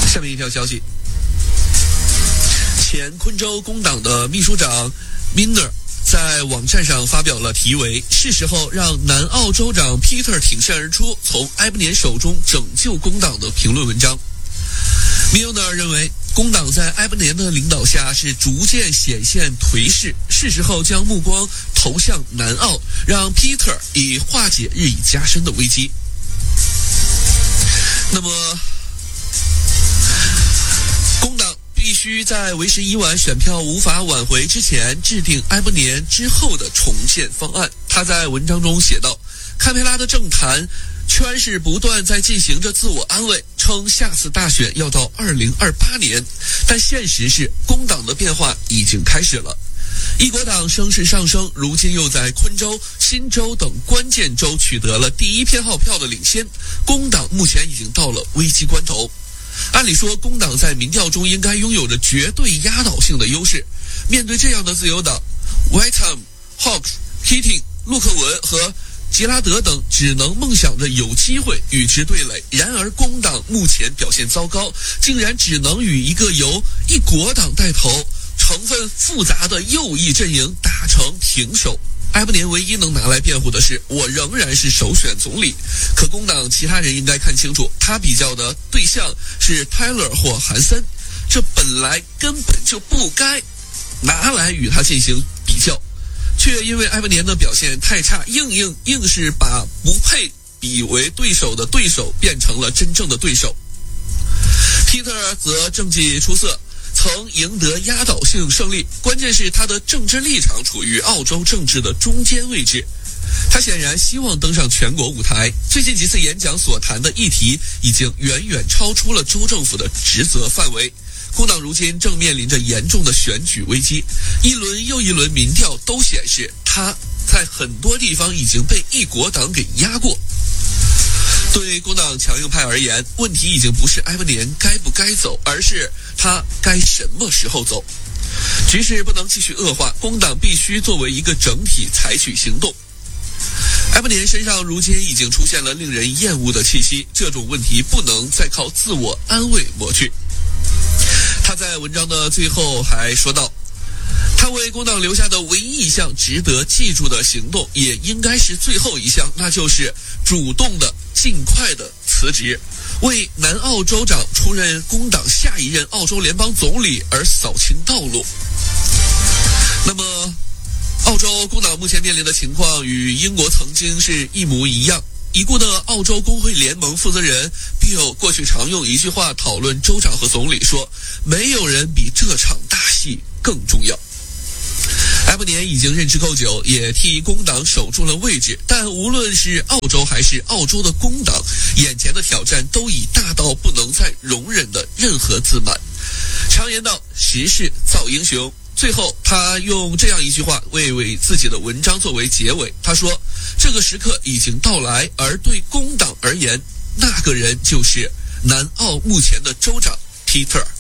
下面一条消息，前昆州工党的秘书长 Minner 在网站上发表了题为“是时候让南澳州长 Peter 挺身而出，从埃伯年手中拯救工党”的评论文章。Minner 认为，工党在埃伯年的领导下是逐渐显现颓势，是时候将目光投向南澳，让 Peter 以化解日益加深的危机。那么，工党必须在为时已晚、选票无法挽回之前，制定埃伯年之后的重建方案。他在文章中写道：“堪培拉的政坛圈是不断在进行着自我安慰，称下次大选要到2028年，但现实是工党的变化已经开始了。一国党声势上升，如今又在昆州、新州等关键州取得了第一偏好票的领先，工党目前已经到了危机关头。按理说，工党在民调中应该拥有着绝对压倒性的优势。面对这样的自由党 ，Whitham、Hawke、Keating、陆克文和吉拉德等只能梦想着有机会与之对垒。然而，工党目前表现糟糕，竟然只能与一个由一国党带头、成分复杂的右翼阵营打成平手。埃伯年唯一能拿来辩护的是，我仍然是首选总理。可工党其他人应该看清楚，他比较的对象是泰勒或韩森，这本来根本就不该拿来与他进行比较，却因为埃伯年的表现太差，硬是把不配比为对手的对手变成了真正的对手。皮特则政绩出色，曾赢得压倒性胜利，关键是他的政治立场处于澳洲政治的中间位置。他显然希望登上全国舞台，最近几次演讲所谈的议题已经远远超出了州政府的职责范围。工党如今正面临着严重的选举危机，一轮又一轮民调都显示他在很多地方已经被一国党给压过。对工党强硬派而言，问题已经不是埃伯年该不该走，而是他该什么时候走。局势不能继续恶化，工党必须作为一个整体采取行动。埃伯年身上如今已经出现了令人厌恶的气息，这种问题不能再靠自我安慰抹去。他在文章的最后还说道，他为工党留下的唯一一项值得记住的行动，也应该是最后一项，那就是主动的、尽快的辞职，为南澳州长出任工党下一任澳洲联邦总理而扫清道路。那么，澳洲工党目前面临的情况与英国曾经是一模一样。已故的澳洲工会联盟负责人 Bill 过去常用一句话讨论州长和总理，说没有人比这场大戏更重要。埃伯年已经任职够久，也替工党守住了位置，但无论是澳洲还是澳洲的工党，眼前的挑战都已大到不能再容忍的任何自满。常言道，时势造英雄。最后，他用这样一句话为自己的文章作为结尾，他说，这个时刻已经到来，而对工党而言，那个人就是南澳目前的州长 Peter。